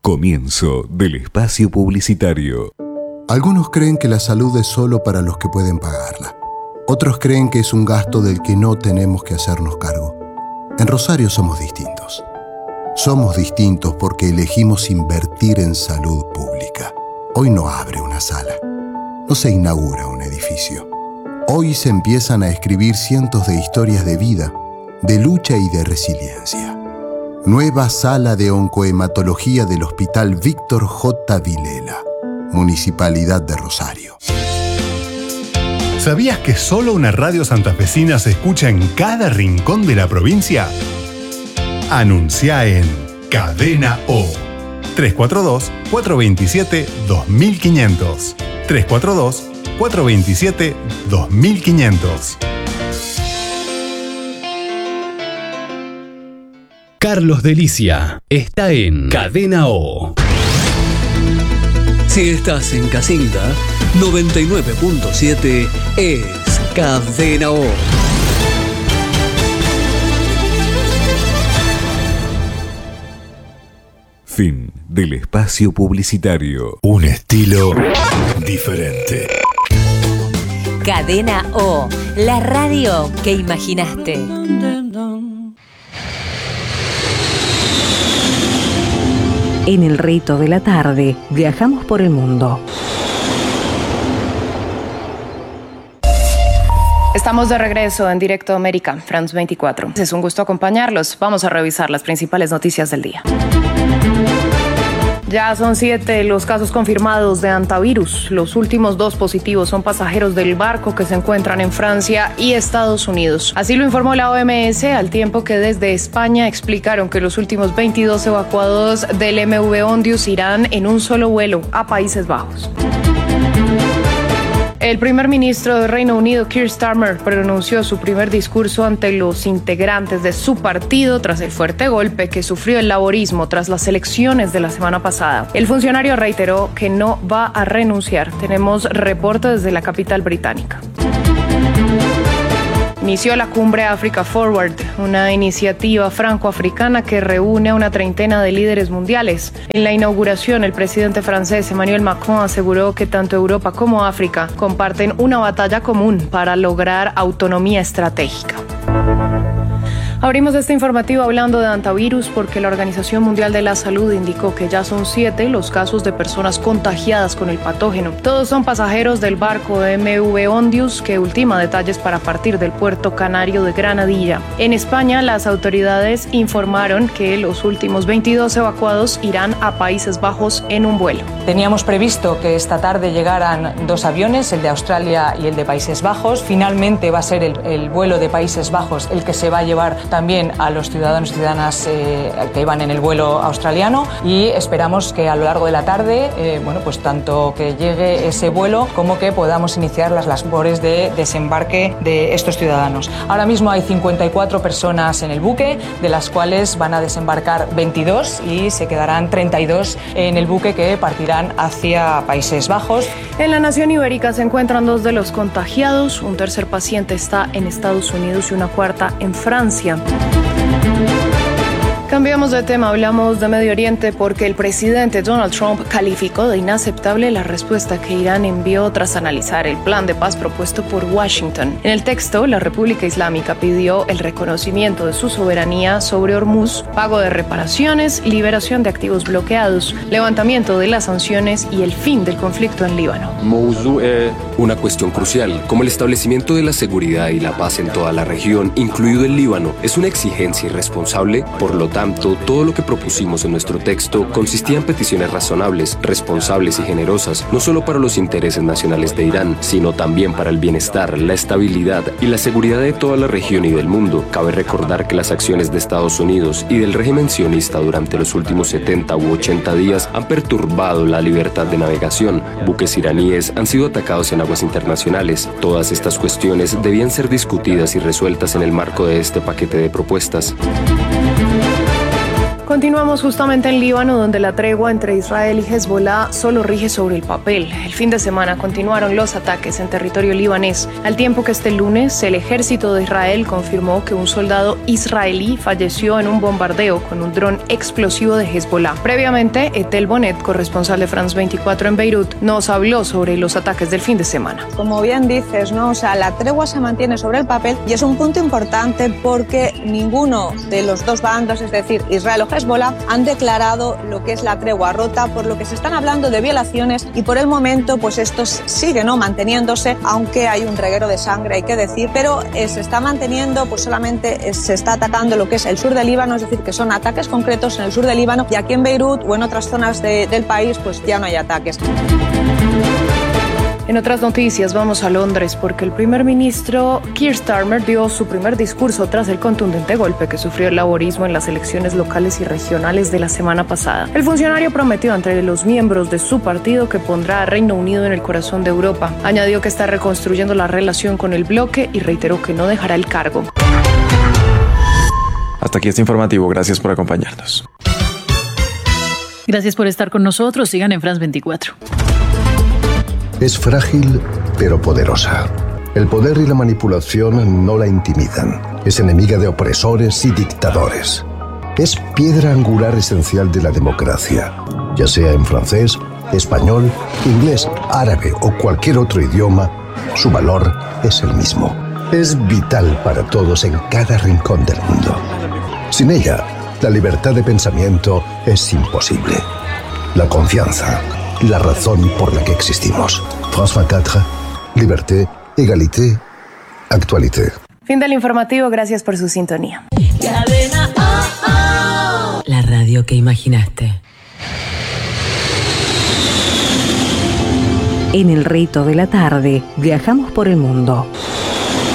Comienzo del espacio publicitario. Algunos creen que la salud es solo para los que pueden pagarla. Otros creen que es un gasto del que no tenemos que hacernos cargo. En Rosario somos distintos. Somos distintos porque elegimos invertir en salud pública. Hoy no abre una sala. No se inaugura un edificio. Hoy se empiezan a escribir cientos de historias de vida, de lucha y de resiliencia. Nueva sala de oncohematología del Hospital Víctor J. Vilela, Municipalidad de Rosario. ¿Sabías que solo una radio santafesina se escucha en cada rincón de la provincia? Anuncia en Cadena O. 342-427-2500. 342-427-2500. Carlos Delicia está en Cadena O. Si estás en casita, 99.7 es Cadena O. Fin del espacio publicitario. Un estilo diferente. Cadena O, la radio que imaginaste. En el rito de la tarde, viajamos por el mundo. Estamos de regreso en Directo América, France 24. Es un gusto acompañarlos. Vamos a revisar las principales noticias del día. Ya son 7 los casos confirmados de hantavirus. Los últimos 2 positivos son pasajeros del barco que se encuentran en Francia y Estados Unidos. Así lo informó la OMS, al tiempo que desde España explicaron que los últimos 22 evacuados del MV Ondius irán en un solo vuelo a Países Bajos. El primer ministro de Reino Unido, Keir Starmer, pronunció su primer discurso ante los integrantes de su partido tras el fuerte golpe que sufrió el laborismo tras las elecciones de la semana pasada. El funcionario reiteró que no va a renunciar. Tenemos reporte desde la capital británica. Inició la cumbre Africa Forward, una iniciativa franco-africana que reúne a una treintena de líderes mundiales. En la inauguración, el presidente francés Emmanuel Macron aseguró que tanto Europa como África comparten una batalla común para lograr autonomía estratégica. Abrimos este informativo hablando de hantavirus porque la Organización Mundial de la Salud indicó que ya son 7 los casos de personas contagiadas con el patógeno. Todos son pasajeros del barco MV Ondius, que ultima detalles para partir del puerto canario de Granadilla. En España, las autoridades informaron que los últimos 22 evacuados irán a Países Bajos en un vuelo. Teníamos previsto que esta tarde llegaran 2 aviones, el de Australia y el de Países Bajos. Finalmente va a ser el vuelo de Países Bajos el que se va a llevar también a los ciudadanos y ciudadanas que iban en el vuelo australiano, y esperamos que a lo largo de la tarde, pues tanto que llegue ese vuelo como que podamos iniciar las labores de desembarque de estos ciudadanos. Ahora mismo hay 54 personas en el buque, de las cuales van a desembarcar 22 y se quedarán 32 en el buque que partirán hacia Países Bajos. En la nación ibérica se encuentran 2 de los contagiados, un tercer paciente está en Estados Unidos y una cuarta en Francia. Cambiamos de tema, hablamos de Medio Oriente porque el presidente Donald Trump calificó de inaceptable la respuesta que Irán envió tras analizar el plan de paz propuesto por Washington. En el texto, la República Islámica pidió el reconocimiento de su soberanía sobre Hormuz, pago de reparaciones, liberación de activos bloqueados, levantamiento de las sanciones y el fin del conflicto en Líbano. Una cuestión crucial, como el establecimiento de la seguridad y la paz en toda la región, incluido el Líbano, es una exigencia irresponsable. Por lo tanto, todo lo que propusimos en nuestro texto consistía en peticiones razonables, responsables y generosas, no solo para los intereses nacionales de Irán, sino también para el bienestar, la estabilidad y la seguridad de toda la región y del mundo. Cabe recordar que las acciones de Estados Unidos y del régimen sionista durante los últimos 70 u 80 días han perturbado la libertad de navegación. Buques iraníes han sido atacados en aguas internacionales. Todas estas cuestiones debían ser discutidas y resueltas en el marco de este paquete de propuestas. Continuamos justamente en Líbano, donde la tregua entre Israel y Hezbollah solo rige sobre el papel. El fin de semana continuaron los ataques en territorio libanés, al tiempo que este lunes el ejército de Israel confirmó que un soldado israelí falleció en un bombardeo con un dron explosivo de Hezbollah. Previamente, Etel Bonet, corresponsal de France 24 en Beirut, nos habló sobre los ataques del fin de semana. Como bien dices, ¿no? La tregua se mantiene sobre el papel y es un punto importante porque ninguno de los dos bandos, es decir, Israel o Hezbollah, han declarado lo que es la tregua rota, por lo que se están hablando de violaciones y por el momento pues estos siguen manteniéndose, aunque hay un reguero de sangre, hay que decir, pero se está manteniendo, pues solamente se está atacando lo que es el sur del Líbano, es decir, que son ataques concretos en el sur del Líbano, y aquí en Beirut o en otras zonas del país pues ya no hay ataques. En otras noticias vamos a Londres porque el primer ministro Keir Starmer dio su primer discurso tras el contundente golpe que sufrió el laborismo en las elecciones locales y regionales de la semana pasada. El funcionario prometió entre los miembros de su partido que pondrá a Reino Unido en el corazón de Europa. Añadió que está reconstruyendo la relación con el bloque y reiteró que no dejará el cargo. Hasta aquí este informativo. Gracias por acompañarnos. Gracias por estar con nosotros. Sigan en France 24. Es frágil, pero poderosa. El poder y la manipulación no la intimidan. Es enemiga de opresores y dictadores. Es piedra angular esencial de la democracia, ya sea en francés, español, inglés, árabe o cualquier otro idioma, su valor es el mismo. Es vital para todos en cada rincón del mundo. Sin ella, la libertad de pensamiento es imposible. La confianza, la razón por la que existimos. France 24, liberté, égalité, actualité. Fin del informativo, gracias por su sintonía. La radio que imaginaste. En el rito de la tarde, viajamos por el mundo.